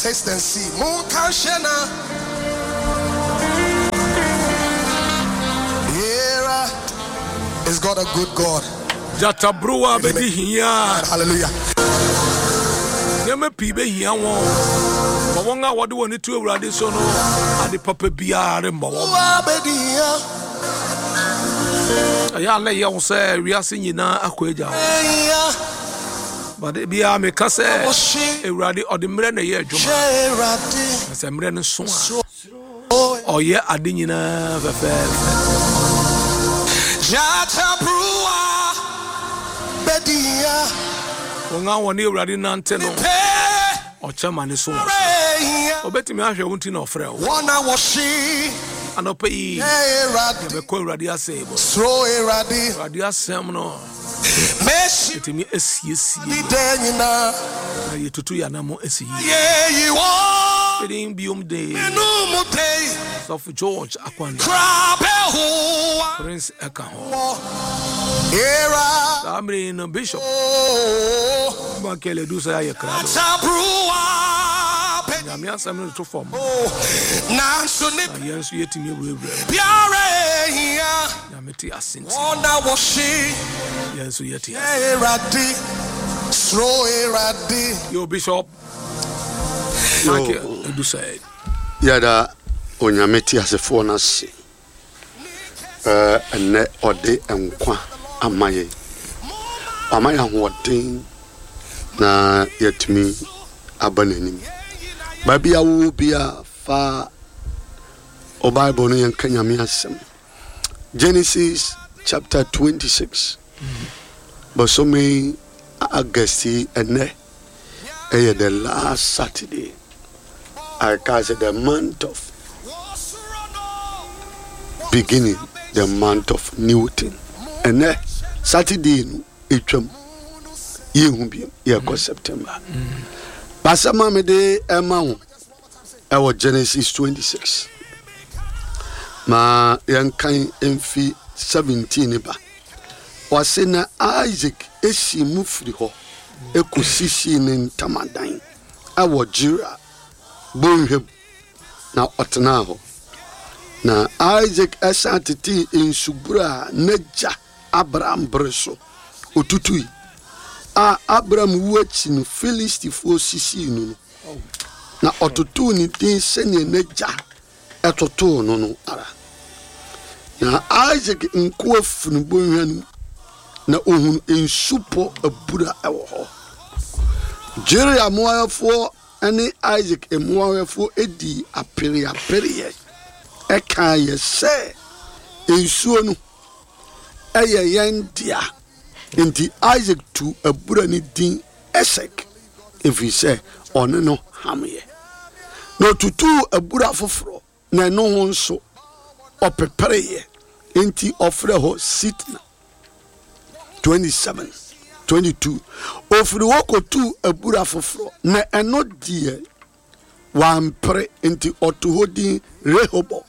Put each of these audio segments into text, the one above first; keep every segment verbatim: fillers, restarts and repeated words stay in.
Taste and see. Munkashena. Here is God a good God. Jatabruwa bedi hiya. Hallelujah. Yeme pibe hiya won. Mawonga wadi woni tu ewurade so no ade papa biare mbawo. Bedi hiya. Ya le ye wose wiase nyina akwaja. But bia me ka se ewurade odimre na ye adwuma. Se mre no so a. Oye ade nyina fefe. Jatabruwa bedia wonga woni ewurade nante no ochema ne so obetimi ahwe wonti na ofre wo wona wo shi anope yi be ko ewurade asebo so ewurade ewurade asem no meshi etimi esiesie ni denyina na yetutu ya na mo esiyi ye yi wo edin biom de no mo day of George Akwanda Prince Ekaho era amri no bishop bakele dusa ya krado nyame asam no to form na so ne yensu yetimi ewuewure biare hia nyame ti asenti ona wo shi yensu yeti era di slow era di yo bishop bakele dusa yada onyameti asefo na se eh ene ode enkwa amaye amaye hoden na yetimi abanani babia wo bia fa o bible no yen kanyame asem Genesis chapter twenty-six but so me August ene eh the last Saturday I call it the month of beginning, the month of Newton. And then Saturday, etwam yehumbi yeko September. Pasama me de ema ho Genesis twenty-six. Ma yankan emfi seventeen ba. Wase na Isaac esi mufri ho ekosisi ne ntamadan. Awo Jira bonheb na otena ho. Na Isaac asantiti insubura neja Abraham breso otutui a Abraham wuachi no Filistifo sisi no na otutu ni din sene neja etoto no no ara na Isaac nko afunu bonhwan na ohun insupo abura ewo ho jere amoafo ani Isaac emoafo edi apere apere eka ye se ensuo no eye yendia enti Isaac tu abura ni din Esek efi se ono no hamye no tutu abura foforo na no ho nso opepereye enti ofre ho Sitna twenty-seven twenty-two ofre wo kotu abura foforo na eno die wampre enti otohodin Rehoboth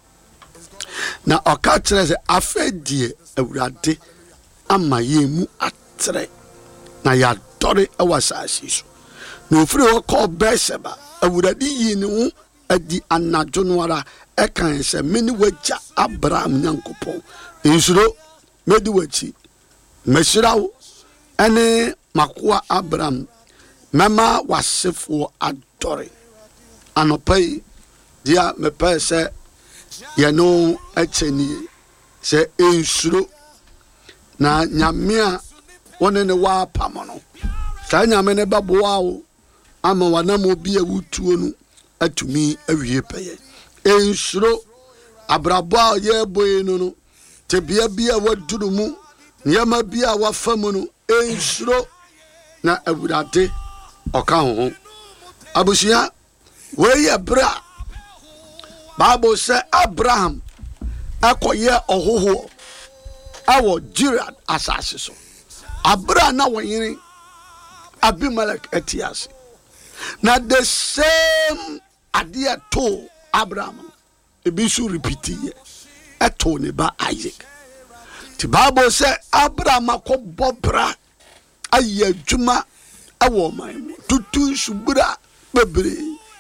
na okachre se afedie awurade amayemu atre na ya dore awasasi so no free wo call Beersheba awurade yi ne ho adi anajo no ara ekan se meni waja Abraham nyankopon insuro medi wachi meshirawo ene makoa Abraham mama wasefo adore anopai dia mepe se ye no echeni se insuro na nyamea wone ne wa pamono sa nyame ne baboa wo ama wanamo bia wutuo no atumi awie peye insuro abrabo ye boy no no te bia bia waduru mu nyama bia wafamu no insuro na awurade oka ho abusia we ye bra Bible say Abraham akoye ohoho awo Gilead asase so Abraham na wonyini Abimelech etiase na the same idea to Abraham ebisu repeat ye eto ne ba Isaac the Bible say Abraham akobobra aye adwuma awo man tutu subura bebre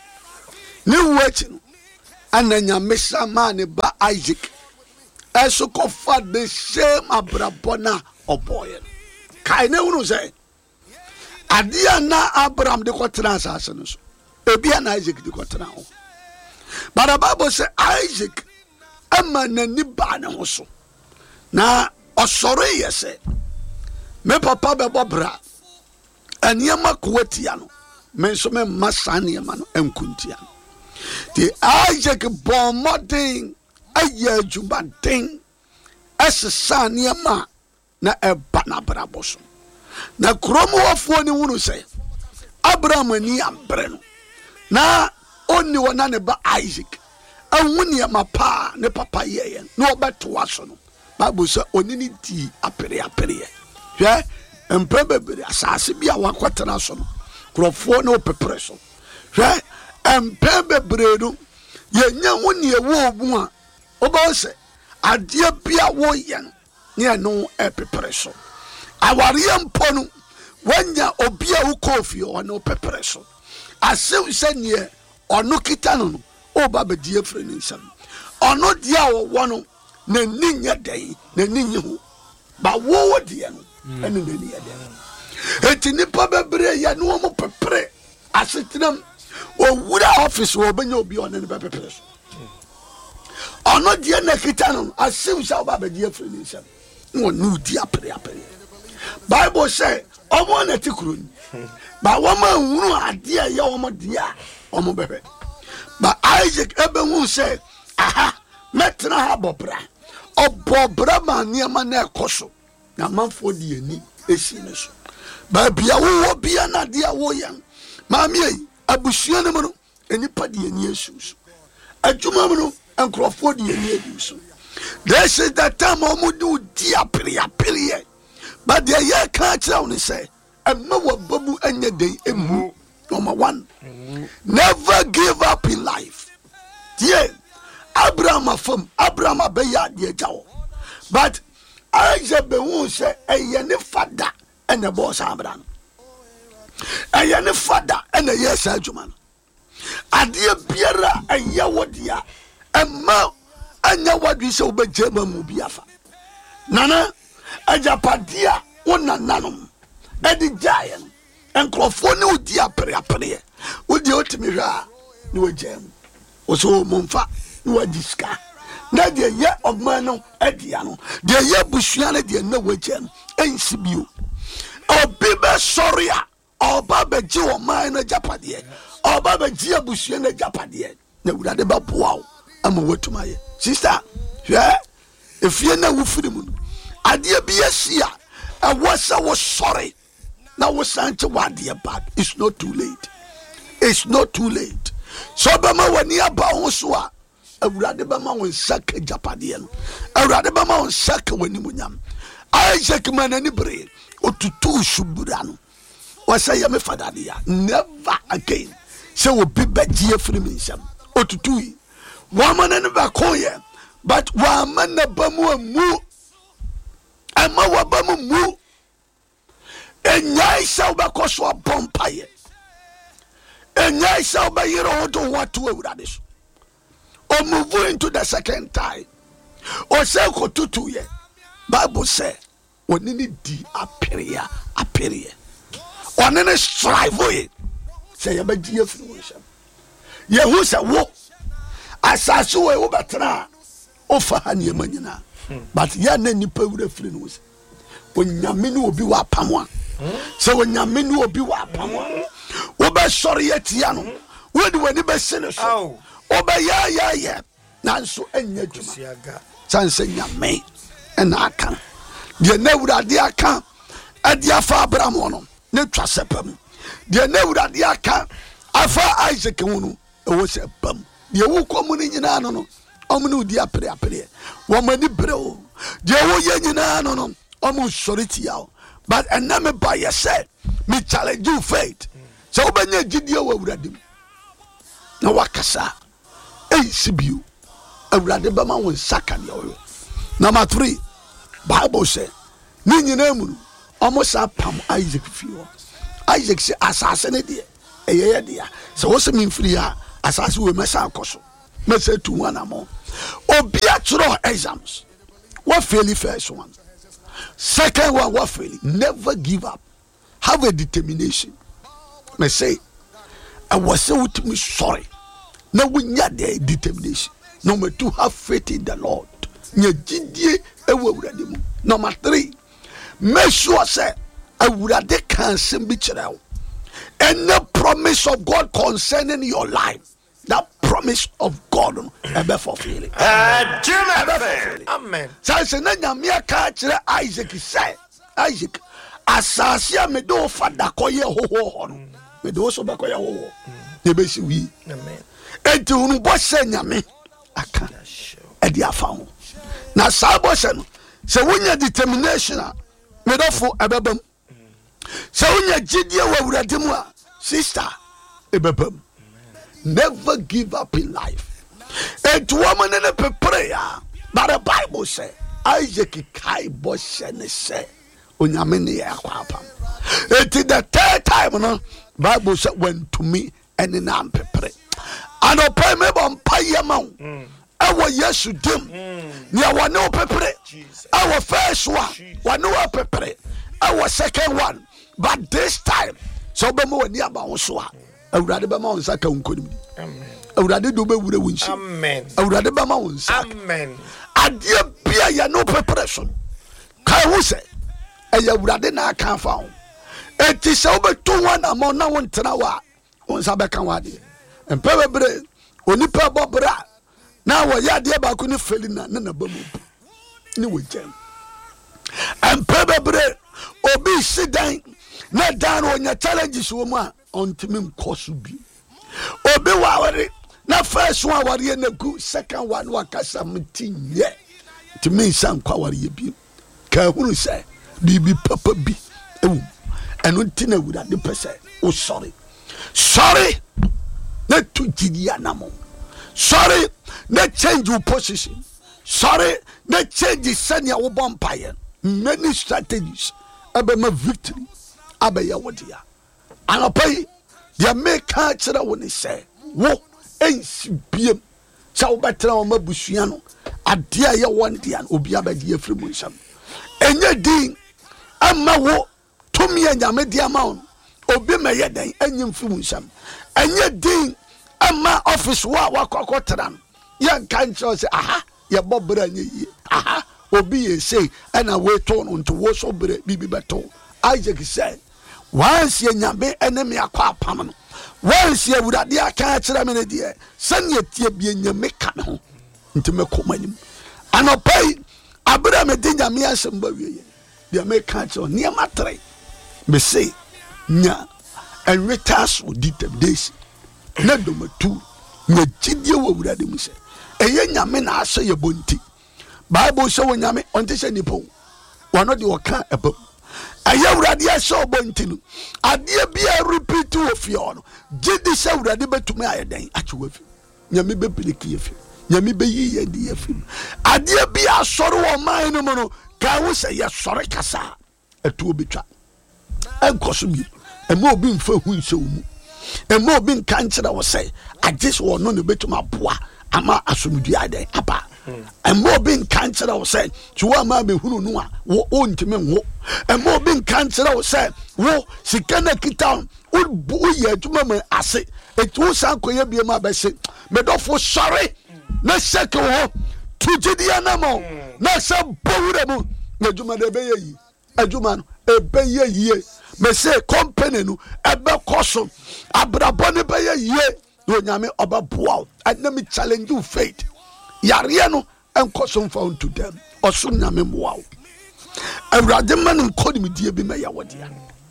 ne wuachi no ananya mesha ma ne ba Isaac eso kofa the same abrabona oboye kai ne hunu say adia na Abraham de kotena asase no so ebia na Isaac de kotena ho but the Bible say Isaac ama nani ba ne ho so na osoro yese me papa be bobra aniama kwatia no me so me masane ma no enkuntia the Isaac born modern aye jubaden esesane ma na eba na braboso na kromo wafo ni hunu say Abraham ani ambre no na oni wona ne ba Isaac awuni ma pa ne papa ye no obeto aso no Bible say oni ni di apere apere hwe empre bebere asase bia wakwatena so no krofo na opepere so hwe empre bebere no ye nya woni ewo obu a oba se ade bia wo yen ne no epepere so aware mpo no wanya obi a wo kofi o na opepere so asew se ne ono kita no oba be die frɛ ne nsam ono dia wo wono na ninya dai na ninyi ho ba wo wo dia no ene na ninya dai eti nipa bebre ya no mo pepre asetinam o wura office wo benya obi ono ne pepre so ono dia na kita no asew sha oba be die frɛ ne nsam no no dia apre apre Bible say omo na tikuru ba wo ma hunu ade a ye wo mo dia omo bebe ba Isaac ebe hu say aha metra ha bobra obobra ma niama na ekoso na manfo di ani esi ne so ba bia wo bia na dia wo yan ma mi ai abusua ne mo no enipa di ani esu so adwuma mo no enkrofo di ani edu so this is the time omo do dia peria peria but the year can't tell me say emma wo babu anya den emu number one never give up in life. Yeah, Abraham afam Abraham abeya de jawo but Isaac be won say eye ne fada ene boss Abraham eye ne fada ene yes adwuma ade biara eye wodia emma anya wadu se obejema mu biafa nana ajapadia wona nanom edi giant enkrofo ne odi apere apere odi otimi hwa ne wajam oso momfa ne wadiska na de ye ogman no edia no de ye busua ne de na wajam ensibio obi be soria oba be ji o man na japade oba be ji abusua na japade na wurade ba boawo ama watumaye sister hwa efie na wufiri mu ade bi asia e wasa wo sorry now we sanche wade bad. It's not too late. It's not too late. So bama wani aba honso a awurade bama won saka japade no awurade bama won saka wani munyam Isaac manani bre otutu shubura no wasa ya me fadade ya never again say we be begie free me nsam otutu yi wa manani ba koye but wa manna bamu mu ama wa bamu mu enyai sa obakoso abompaye enyai sa obayiro hodo watu ewurade so o move into the second time o say ko tutu ye Bible say onini di aperia aperia onini strive ye say ye baji afrunsha ye hu say wo asase wo wo betra o fa hanie manyina but ya na nipa wura firi no say onyame ne obi wa pamwa so onyame ne obi wa pamwa wo be sori yetia no wo de wani be sene so wo be ya ya ya nanso anya djuma sanse nyame ena aka de na wurade aka ade afa Abraham no ne twa sepam de na wurade aka afa Isaac hunu e wo sepam de wo komu ni nyina no no omu udi apre apre wo mani breo de wo ye nyina no no omu soriti yawo but ename by yourself me challenge you faith so obenya gidie wa wurade na wakasa eh sibiu awurade bama won saka ne oyo number three Bible say ni nyina mu omo sa pam Isaac fio Isaac say asase ne de eyeye de so wo se me mfiri ha asase we mesa akoso mesa tu one amon obi atro exams what fail first one second one what fail never give up have a determination me say I was say with me sorry now we need the determination number two have faith in the Lord nye jidie ewo awurade mu number three make sure say awurade kan sem bi kire and the promise of God concerning your life, that promise of God ever fulfilling. Amen. So say na nyame ka kire Isaac say Isaac asasia me do fada koye hoho ho no me do so ba koye hoho ye be si wi amen enti unu bo se nyame aka e dia fa ho na sa bo se no se wonya determination me do fo ebebam se wonya gidie wa awurade mu a sister ebebam never give up in life enti woman in a prayer but the Bible say Isaac kai bo se ne se onyame ne yakwapam enti the third time no Bible said went to me and in am prepare and open me bon paye ma e wo Yesu dim ne wa no prepare our first one one no prepare our second one but this time so be mo ni aba wo so a awurade be ma won saka unkonim amen awurade do be wure wunshi amen awurade be ma won saka amen adie bia ya no preparation kai wo say eya awurade na aka fa ho enti se obeto wan amon na won tena wa won sa be kan wa de empe bebre oni pa bobra na wo ya de ba ko ni felina na na bamu ni wo jam empe bebre obi sidan na dan onya challenges wo mu a ontimi nkoso bi obi wa ware na first one ware na gu second one wakasa mtinye timi san kwa ware bi ka hunu say bibi papa bi ewu enu ntina wura de pese o sorry sorry na tu jidia namo sorry na change your position sorry na change senia wo bompaye many strategies aba ma victory aba ya wodia anopai dia make kira woni say wo ensi biem sa wo betra wo mabusua no ade a ye won dia obi abadi afri mu nsam enye din ama wo tumi anyame dia ma on obi meye den enye mfi mu nsam enye din ama office wa wakokotran yan kan cho say aha ye bobra nye yi aha obi ye say ana we to no nto wo so bre bibi beto Isaac said once ye nyame enemy akwa apam no once ye wurade aka kire me ne de sane tie bie nyame ka me ho nti me komanim anopai abra me de nyame asem ba wiye de me ka kire ne matre me say nya enretas odi tabdesi na domatu nya gidie wo wurade mu se eye nyame na ase ye bonti Bible say wo nyame onte se nipo wano de woka eba aya wurade ase obonti no ade bia repeat wo fie no gidi se wurade betumi ayeden achi wo fi nyame be piliki fi nyame be yi ye di fi ade bia soro wo man no mo no ka wo se ye soro kasa etu obetwa enkoso bi ema obi mfa hu nse wo mu ema obi nka nkyere wo se agis wo no no betumi aboa ama asomdua aden aba ema obi nka nkyere wo se tuwa ma be hunu no a wo ontime nwo ema obi nka nkyere wo se wo sikana kita wo bu ye adwuma ma ase etu san koye bia ma be se medofo sorry na seke wo tujidia na mo na se bowure mu na adwuma de be yi adwuma no ebe ye yie me say company no ebe koso abrabo ne be ye yie no nyame oba boa and let me challenge you faith yare no enkoso found to them oso nyame boa awurade man nkodi me die bi me ya wodia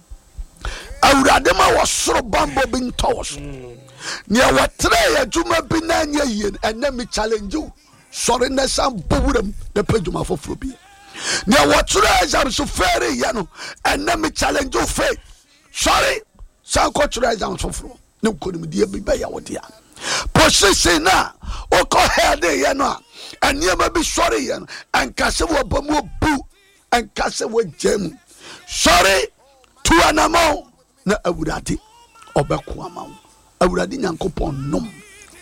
awurade ma wosoro bambo bi ntos ne watre adwuma bi na nya yie and let me challenge you sorry na sam bowuram de peduma foforo bi ne watre exam so fere ya no and let me challenge you faith sorry san ko tre exam foforo ne nkodi me die bi be ya wodia position na o ko head ya no and you may be sorry ya and kase wo bamu bu and kase wo jam sorry to anamo na awurade obeko amawo awurade nyankopon nom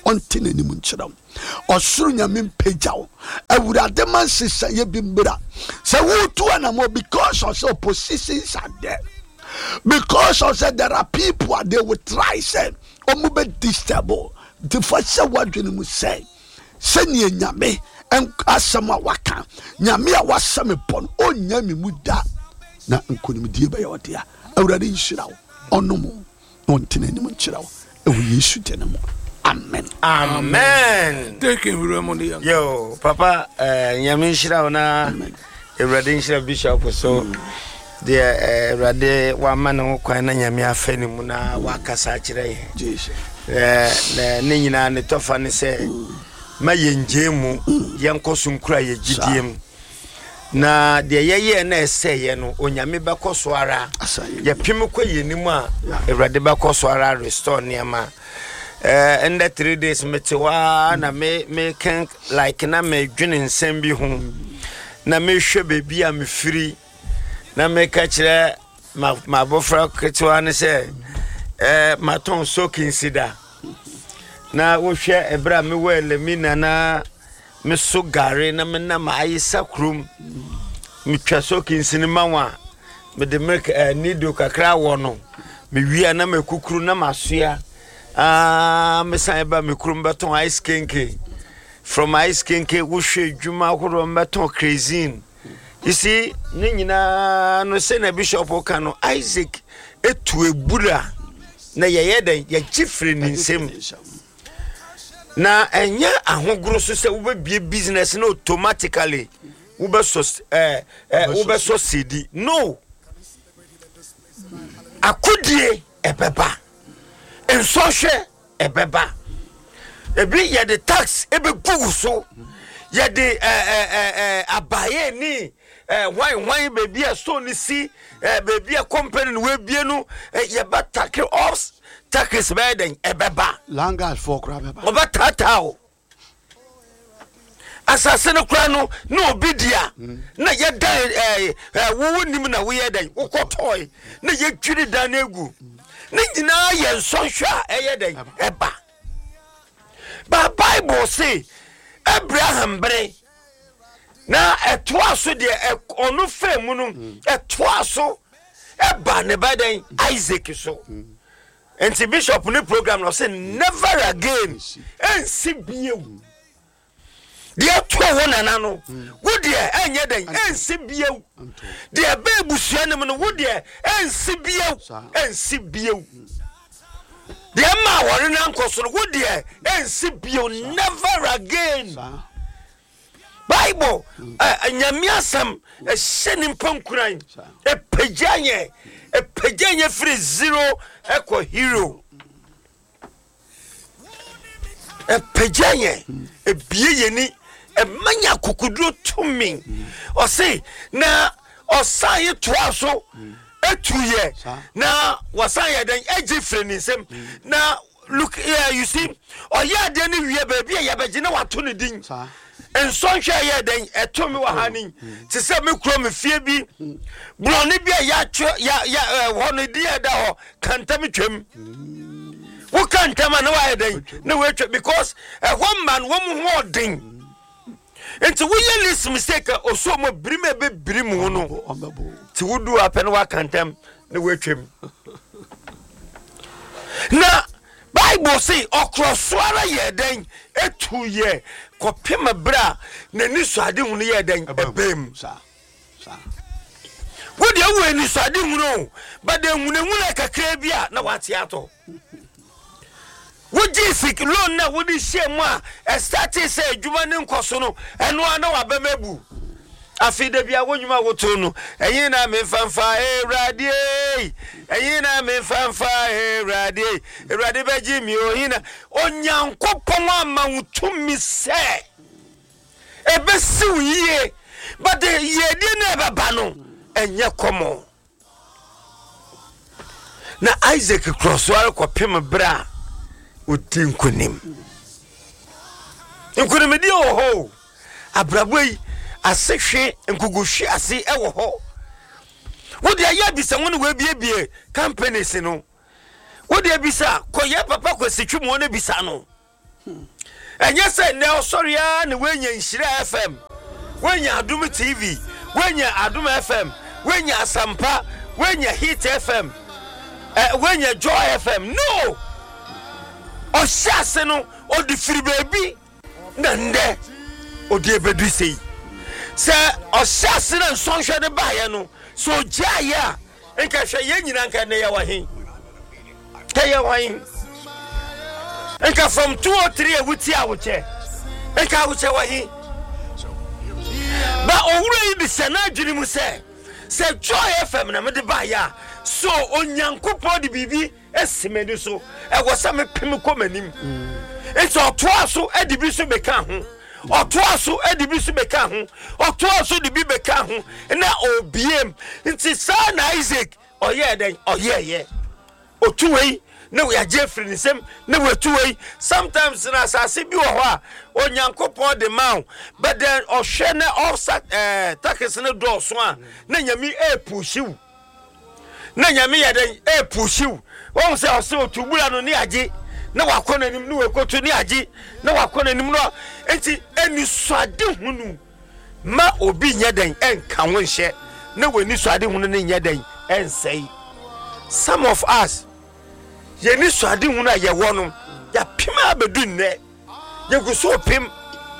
ɔnte n'anim nkyerɛ wo ɔsoro nyame mpagya wo awurade ma nhyehyɛeɛ bi mmra sɛ wotu anamo because of the oppositions are there because of the there are people are they will try say ɔmo bɛ disturb the first wadwene mu sɛ sɛnea nyame asɛm a waka nyame a wasɛm pɔ no ɔnya me mu da na nkonimdie bɛyɛ ɔde a awurade nhyira wo ɔno mu na ɔnte n'anim nkyerɛ wo ɛwɔ yesu din mu amen amen take him remember yo papa eh nyame nhyira wo na awurade nhyira bishop so de awurade wa ma no kwan na nyame afa ni mu na wakasa kyerɛ yɛ jesus eh na ne nyina ne tofa ne sɛ ma yɛngye mu yɛnkɔ so nkura yɛ gidiem na de yɛyɛ na ɛsɛyɛ no onyame bɛkɔ so ara yɛpem kɔ yɛnim a awurade bɛkɔ so ara restore niama eh in the three days metewa na me me can like na me dwene nsɛm bi ho na me hwɛ bebi a me firi na me ka kyerɛ ma ma bofra ketewa ne sɛ eh maton soaking sida na wo hwɛ ebra me wele mi na na me so gare na me na ma ayisa krum me twa soaking sinima wa me de milk eh, nido kakra wo no me wia na me kukuru na masoa ah me san ba me krum beton ice kenke from ice kenke wo hwɛ dwuma horo beton crazine you see ne nyina no se na bishop ka no Isaac etu ebura na yeye den ye gifre ni nsem na enya ahogoro so se wo be business na automatically wo be so eh eh wo be so cedi no akodie ebeba ensoshe ebeba ebi ye the tax ebe gugu so ye the eh eh eh abaye ni eh why why baby a stone si eh baby a company we bie no ye ba take off tax beden ebeba langas for kra beba oba tatao asase no kra no no obidia na ye dan eh wo nim na wo ye dan wo kotoy na ye twiri dan egu na nyina ye nsonhwa eye dan eba ba bible say Abraham bre na etoa so de onu fe mu no etoa so eba ne baden Isaac so enti bishop ni program no say never again ensi biewu de etoa wona na no wo de enye den ensi biewu de ebe busua ne mu no wo de ensi biewu ensi biewu de ma wore na nkoso no wo de ensi biewu never again Bible nyame asam e hyeni mpankuran e paganye e paganye free zero equal hero e paganye e biye ni e manya kokuduro tumi o say na o say to aso etuye na wasaye den eji free ni sem na look here you see o ya de ni wie ba bia ya beje na wato ne din en son hwe ye den etomi wa hanin ti se me kuro me fie bi bloni bia ya ya ya hono di e da ho kantam twem wo kantam na wa ye den na we twa because a one man wo mu ho den enti wo ye list mistake oso mo brime be brimu no ti wudu apen wa kantam na we twem na Bible say okroswara ye den etu ye kopema bra na ni suade hu ye den ebem sa sa wo de wo ni suade hu no ba de hu ne hu na kakra bia na wate ato wo jisik loan na wo di shemu a start say adwuma ne nkoso no eno ana wa bemabu afide bia wonwuma woto no eyin na me fanfa e radie eyin na me fanfa e radie e radie beji mi ohina onyankopon ama wutumi se e besi wiye but ye die na baba no enye komo na Isaac crossware ko pem bra otinkunim nkunim di oho abraboi asehwe nkuguhwe ase ewo ho wo de ya bisa wonu we biebie companies no wo de bisa koye papa ko setwum wonu bisa no enye say na sorry ya na wenya Nhyira F M wenya Adum T V wenya Adum F M wenya Asampa wenya Hit F M eh wenya Joy F M no o shase no o di free baby na nde o di ebedu sei se o shase na nsonhwe de baye no so jaye a enka hwe ye nyina nka ne ya wahin ke ya wahin enka from two or three a wuti a wuche enka wuche wahin ba owura yi bi se na adwini mu se se Joy F M na me de baye a so onyankopɔ de bibi esimedi so e wo sa me pem komanim enti otoaso e de bi so beka ho otoaso e de bi so beka ho otoaso de bi beka ho na obiem enti sa na Isaac oye den oye ye otuwei na we agefri ni sem na we tuwei sometimes na asase bi wo ho a onyankopɔ de ma but then ohwe na offset eh takes ne do so a na nyami e pushiw na nyame yeden e pushiw won se o se otubula no ni age na wakɔ nanim no wekoto ni age na wakɔ nanim no enti eni suade hunu ma obi nyeden enka won hye na wani suade hunu ne nyeden ensei some of us ye ni suade hunu a ye wo no ya pima abedu nne ye guso pim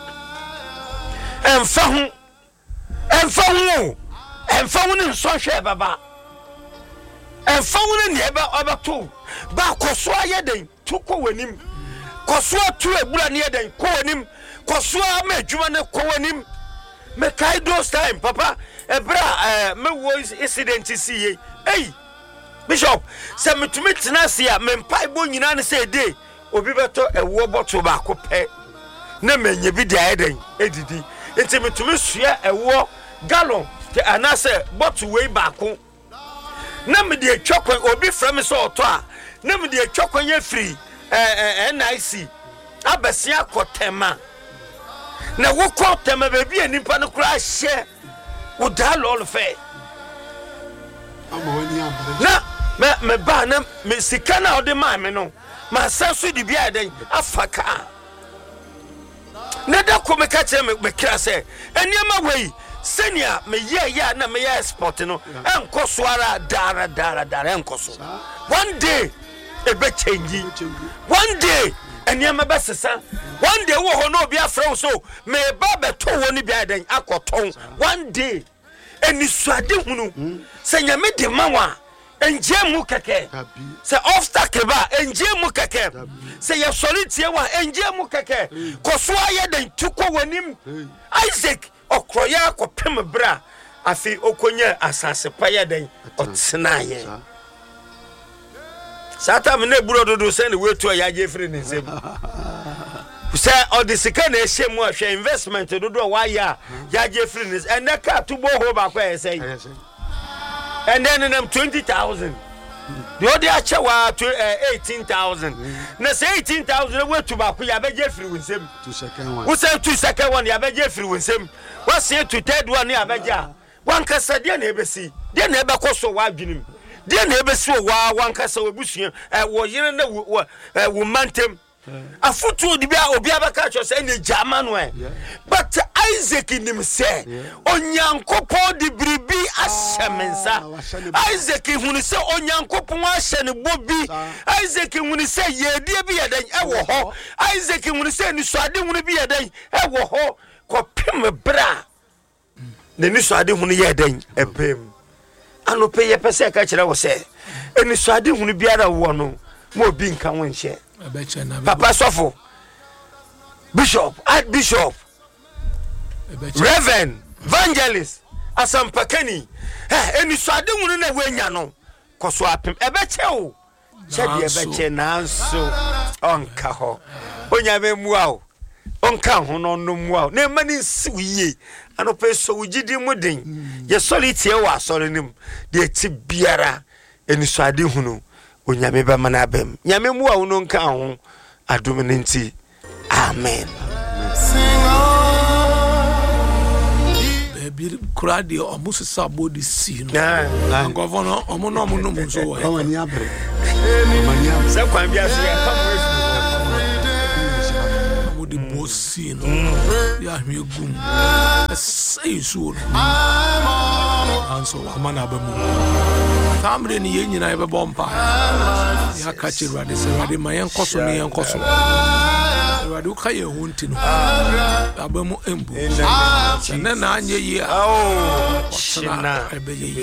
emfa hu emfa hu emfa hu ne so hwe baba en fawune ne eba obato ba koso ayeden to ko wanim koso atu ebura ne yeden ko wanim koso ama adwuma ne ko wanim me kai those time papa ebra eh me wo incident see hey bishop se metumi tenase me mpai bo nyina ne se dey obi beto ewo boto ba ko pe na menye bi dia yeden edidi enti metumi sua ewo gallon ke anase boto we ba ko na me de twakwan obi frame so oto a na me de twakwan ye free eh N I C abesia kotema na wo kotema ba bi anipa no kura hye wo da lol fe na me me ba na me sika na ode ma me no ma sanso di bia den afaka na da ko me ka che me me kira se eniema wei senior me ye ya na me ya sport no enko so ara dara dara dara enko so one day e be change one day eniema be sesa one day wo ho no obi afra so me ba be to wo ni bia den akoton one day eni suade hunu senya me de mawa enje mu keke se obstacle ba enje mu keke se ye solidity wa enje mu keke koso aye den tuko wanim Isaac okroya kopem bra afi okonye asase paya den otsenaye sata me na buro dodo se ne wetu ya je free ne nsem se odisika na ehye mu ahwe investment dodo wa ya ya je free ne eneka tubo ho ba kwa ese and then in them twenty thousand the other achewa eighteen thousand na say eighteen thousand we to ba ku ya be je free nsem to second one we say to second one ya be je free nsem we say to third one ya be ja wan kasa de na ebesi de na ebe koso wa adwinim de na ebesi wa wan kasa obusuan wo yire na wo mantem afutu di bia obi abaka cho say na jama no e but Isaac nim say onyankopon di biribi ashemensa Isaac hunu say onyankopon ahye ne bobi Isaac hunu say yedie bi yedan e wo ho Isaac hunu say ni suade hunu bi yedan e wo ho kopem bra ne ni suade hunu yedan e pem anope ye pese ka kire wo say eni suade hunu biara wo no mo bi nka won hye Papa Sofo, Bishop, Archbishop, Reverend, Evangelist, Asampakani. Eh, eni swade wunu na wenya no. Koso apem ebeche o. Chedi ebeche nanso onka ho. Onyame mua o. Onka ho no no mua o. Na mani nsiwiye. Anope so wugidi muden. Ye solite wa asore nim. De ti biara eni swade hunu. Onyame ba manabem nyame mu a wono nka ho adom ne nti amen baby krade omuso sabodi si no governor omono omono munso wo amani abre amani se kwan bia so ya see no ya hwe gum say so no anso amana ba mu tamre ni yenyina be bompa ya ka chi Awurade se Awurade ma yen koso ne yen koso Awurade ka ye hunti no aba mu embu na na anye yi a oh china ebe ye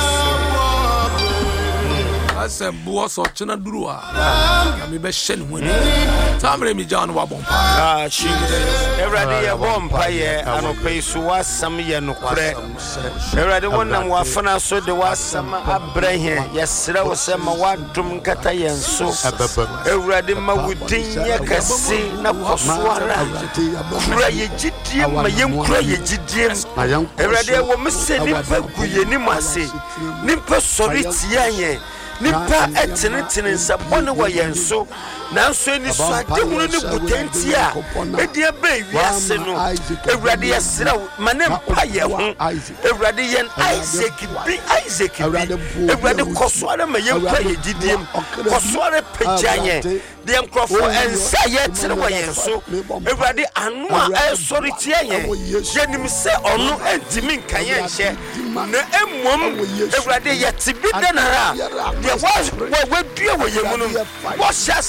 ase bo so china duru a ya me be hye ne ho ni tamre mi jan wa bompa ah chi Awurade ye bompa ye anope so wasam ye no kore Awurade wonam wafana so de wasam abrahe yesra wo se ma wadum kata yenso Awurade ma wudin ye kase na kosoara kura ye gidie ma ye kura ye gidie Awurade wo meseni pa guye ni mase nimpa sori tia ye nipa etenetene nsabone wa yenso nanso ni so ade hunu ne butanti a edia ba wiase no Awurade yesra mane mpa ye ho Awurade yen Isaac bi Isaac bi Awurade kosoare ma ye mpa ye gidiem kosoare pejanye de nkrofo ensa ye tere wa yenso Awurade anu a esori tie ye yenim se onu entimi nkaye nhye na emom Awurade yetibi denara de wa wa dua wo yemunu wo